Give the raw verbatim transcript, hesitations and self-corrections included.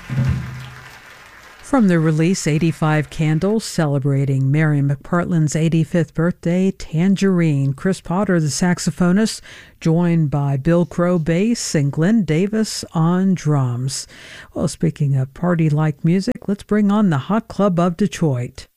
From the release eighty-five Candles, celebrating Mary McPartland's eighty-fifth birthday, Tangerine. Chris Potter, the saxophonist, joined by Bill Crow bass and Glenn Davis on drums. Well, speaking of party-like music, let's bring on the Hot Club of Detroit.